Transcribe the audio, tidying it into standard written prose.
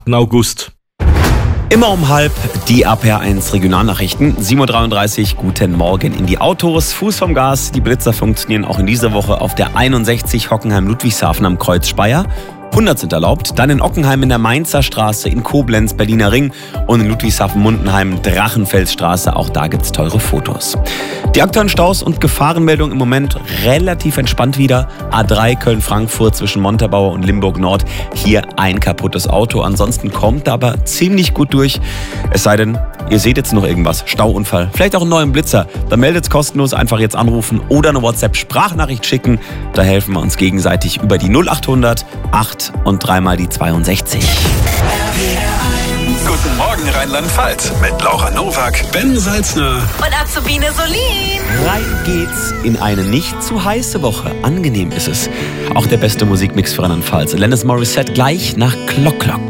August. Immer um halb die RPR1 Regionalnachrichten. 7.33 Uhr, guten Morgen in die Autos. Fuß vom Gas, die Blitzer funktionieren auch in dieser Woche auf der 61 Hockenheim-Ludwigshafen am Kreuz Speyer. 100 sind erlaubt, dann in Ockenheim in der Mainzer Straße, in Koblenz, Berliner Ring und in Ludwigshafen-Mundenheim, Drachenfelsstraße, auch da gibt's teure Fotos. Die aktuellen Staus und Gefahrenmeldungen im Moment relativ entspannt wieder. A3 Köln-Frankfurt zwischen Montabaur und Limburg Nord, hier ein kaputtes Auto. Ansonsten kommt aber ziemlich gut durch, es sei denn, ihr seht jetzt noch irgendwas, Stauunfall, vielleicht auch einen neuen Blitzer, dann meldet's kostenlos, einfach jetzt anrufen oder eine WhatsApp-Sprachnachricht schicken. Da helfen wir uns gegenseitig über die 0800 8 und dreimal die 62. Guten Morgen Rheinland-Pfalz mit Laura Nowak, Ben Salzner und Azubine Solin. Rein geht's in eine nicht zu heiße Woche. Angenehm ist es. Auch der beste Musikmix für Rheinland-Pfalz. Alanis Morissette gleich nach Clock Clock.